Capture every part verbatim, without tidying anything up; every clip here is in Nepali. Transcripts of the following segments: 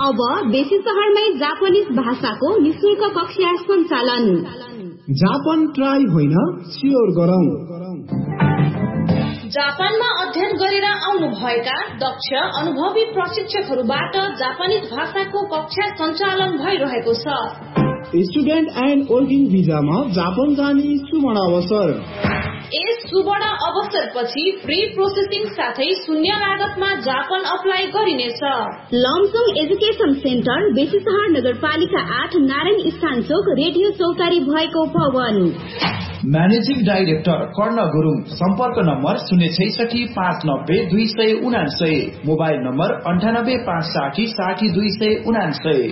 अब बेसी शहरमै जापानिज भाषाको निशुल्क कक्षा सञ्चालन। जापान ट्राई होइन स्योर गरौं। जापानमा अध्ययन गरेर आउनु भएका दक्ष अनुभवी प्रशिक्षकहरूबाट जापानिज भाषाको कक्षा सञ्चालन भइरहेको छ। स्टुडेन्ट एन्ड वर्किङ भिजामा जापान जाने सुवर्ण अवसर। यस सुवर्ण अवसरपछि फ्री प्रोसेसिङ साथै शून्य लागतमा जापान अप्लाई गरिनेछ। लमसङ एजुकेसन सेन्टर बेसी शहर नगरपालिका आठ नारायण स्थान चोक रेडियो चौतारी भएको भवन। म्यानेजिङ डाइरेक्टर कर्ण गुरुङ। सम्पर्क नम्बर शून्य छैसठी पाँच नब्बे दुई सय उनासय। मोबाइल नम्बर अन्ठानब्बे पाँच साठी साठी दुई सय उनासय।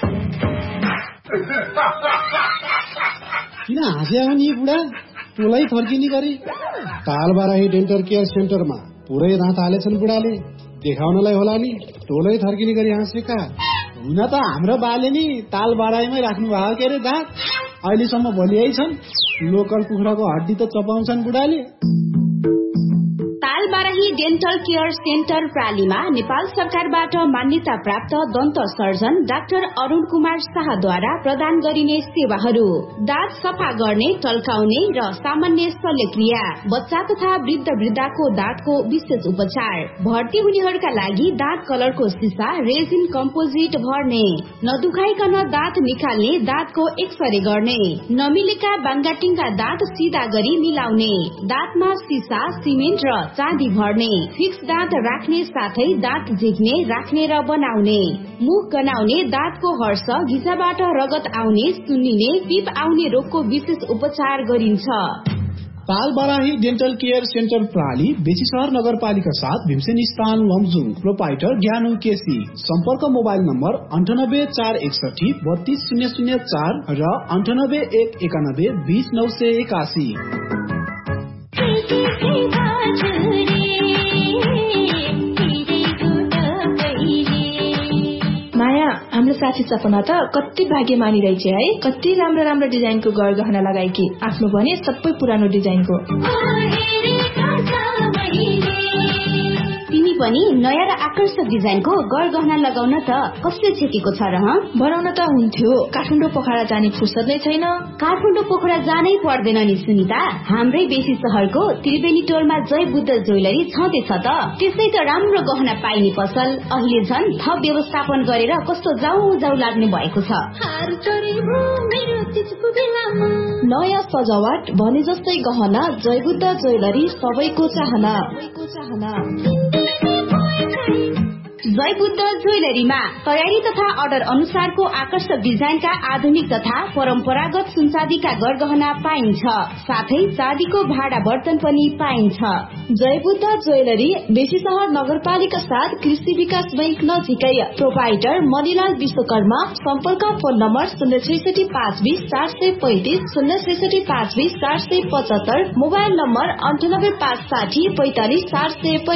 किन हाँस्या नि बुढा? टोलै फर्किने गरी तालबाराही डेन्टल केयर सेन्टरमा पुरै दाँत हालेछन् बुढाले। देखाउनलाई होला नि टोलै थर्किने गरी हाँसेका। हुन त हाम्रो बाले नि तालबाराहीमै राख्नु भएको के अरे दाँत। अहिलेसम्म भोलियै छन्। लोकल कुखुराको हड्डी त चपाउँछन् बुढाले। तालबाराही डेन्टल केयर सेन्टर प्रालीमा नेपाल सरकारबाट मान्यता प्राप्त दन्त सर्जन डाक्टर अरुण कुमार शाहद्वारा प्रदान गरिने सेवाहरू: दाँत सफा गर्ने, टल्काउने र सामान्य शल्यक्रिया, बच्चा तथा वृद्ध वृद्धाको दाँतको विशेष उपचार, भर्ती हुनेहरूका लागि दाँत कलरको सिसा रेजिन कम्पोजिट भर्ने, नदुखाइकन दाँत निकाल्ने, दाँतको एक्सरे गर्ने, नमिलेका बाङ्गाटिङका दाँत सिधा गरी मिलाउने, दाँतमा सिसा सिमेन्ट र चाँदी भर्ने, फिक्स दाँत राख्ने साथै दाँत झिक्ने, राख्ने र बनाउने, मुख गनाउने, दाँतको हर्ष घिचाबाट रगत आउने, सुन्निने, पिप आउने रोगको विशेष उपचार गरिन्छ। तालबाराही डेन्टल केयर सेन्टर प्राली बेसी शहर नगरपालिका साथ भीमसेन स्थान लमजुङ। प्रोपाइटर ज्ञानु केसी। सम्पर्क मोबाइल नम्बर अन्ठानब्बे चार एकसठी बत्तीस शून्य शून्य चार र अन्ठानब्बे एक एकानब्बे बीस नौ सय एकासी। माया, हाम्रो साथी सपना त कति भाग्य मानिरहेछ है। कति राम्रो राम्रो डिजाइनको गहना लगाएकी, आफ्नो भने सबै पुरानो डिजाइनको। तिमी पनि नयाँ र आकर्षक डिजाइनको गहना लगाउन त कसले छेकेको छ र? बनाउन त हुन्थ्यो, काठमाडौँ पोखरा जाने फुर्सद नै छैन। काठमाडौँ पोखरा जानै पर्दैन नि सुनिता। हाम्रै बेसी शहरको त्रिवेणी टोलमा जय बुद्ध ज्वेलरी छँदैछ त। त्यसै त राम्रो गहना पाइने पसल अहिले झन् थप व्यवस्थापन गरेर कस्तो जाउ जाउ लाग्ने भएको छ। नयाँ सजावट भने जस्तै गहना जय बुद्ध ज्वेलरी सबैको चाहना। जय बुद्ध ज्वेलरीमा तयारी तथा अर्डर अनुसारको आकर्षक डिजाइनका आधुनिक तथा परम्परागत सुनचाँदीका गरगहना पाइन्छ। साथै चाँदीको भाडा बर्तन पनि पाइन्छ। जय बुद्ध ज्वेलरी बेसी शहर नगरपालिका साथ कृषि विकास बैंक नजिकै। प्रोपाइटर मणिलाल विश्वकर्मा। सम्पर्क फोन नम्बर शून्य छैसठी पाँच बीस चार सय पैंतिस, शून्य छैसठी पाँच बीस चार सय पचहत्तर। मोबाइल नम्बर अन्ठानब्बे पाँच साठी पैंतालिस चार सय